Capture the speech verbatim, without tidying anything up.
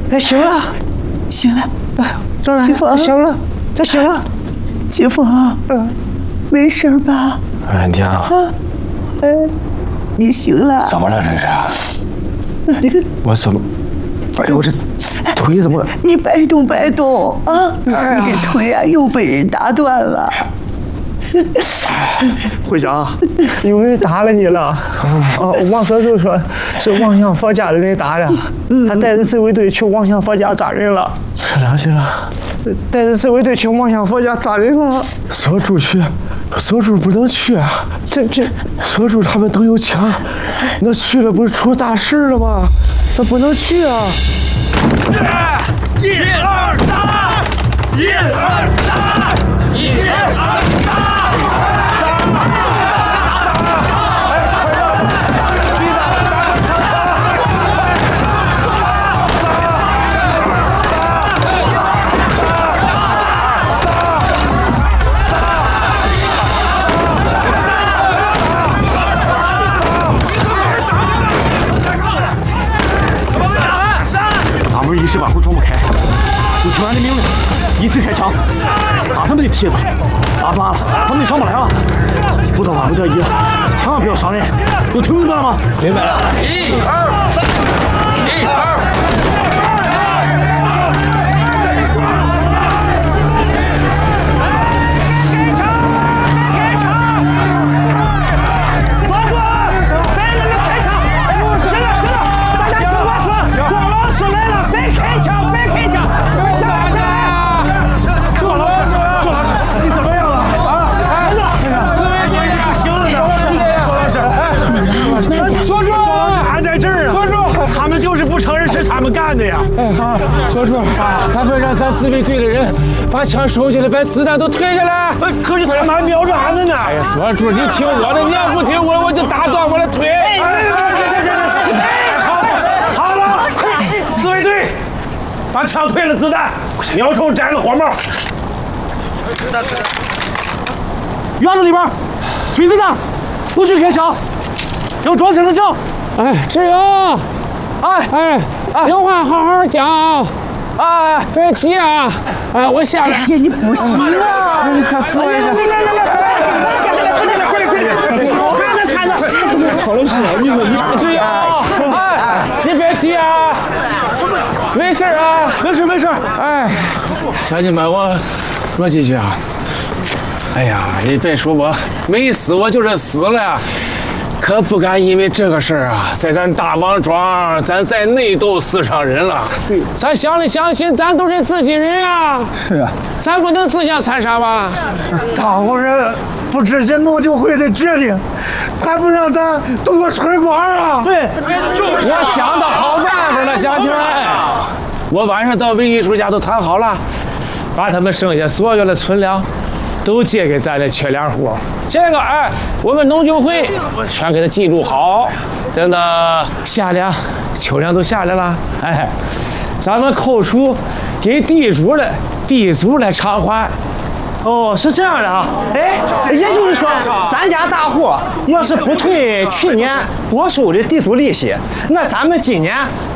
哎，行了， 行了， 张兰， 媳妇， 行了，这行了。 姐夫，嗯，没事吧？ 哎，娘， 啊，哎，你行了？ 怎么了这是？我怎么？哎呦，我这腿怎么？ 你别动，别动啊！你这腿啊，又被人打断了。 会长，有人打了你了。哦，王社就说是望乡佛家的人打的，他带着自卫队去望乡佛家扎人了。 去哪去了？ 带着自卫队去望乡佛家扎人了。 所主去，所主不能去啊！ 这这， 所主他们都有枪，那去了不是出大事了吗？那不能去啊！ 一二三，一二三，一二三。 大门一时半会儿撞不开，就听俺的命令，一起开枪，打他们的梯子，打断了，他们就上不来了。不到万不得已，千万不要伤人，都听明白了吗？ 明白了。一二三，一二。 干的呀！哎，所主，赶快让咱自卫队的人把枪收起来，把子弹都推下来。可是他们还瞄着俺们呢！哎呀，所主，你听我的，你要不听我，我就打断我的腿。哎，好了，好了，自卫队，把枪推了，子弹，瞄准摘了火帽。院子里边，推子弹，不许开枪，要装身份证。哎，志勇，哎哎。有话好好讲，哎，别急啊！哎，我下来。 哎呀，你不行啊！ 你快扶我一下。 快点，快点，快点！ 这边跑了是你们一志勇，哎，你别急啊，没事啊，没事没事。哎，乡亲们，我说几句啊。哎呀，你别说我没死，我就是死了呀。可不敢因为这个事儿啊，在咱大王庄，咱在内斗死伤人了。对，咱乡里乡亲，咱都是自己人啊。 是啊， 咱不能自相残杀吧？ 大户人不执行农救会的决定，还不让咱渡个春光啊？ 对，我想到好办法了，乡亲们。我晚上到文艺术家都谈好了，把他们剩下所有的存粮都借给咱的缺粮户。这个哎，我们农救会全给他记录好，等到夏粮、秋粮都下来了，哎，咱们扣除给地主的，地主来偿还。 哦，是这样的啊，哎，也就是说，咱家大户要是不退去年多收的地主利息，那咱们今年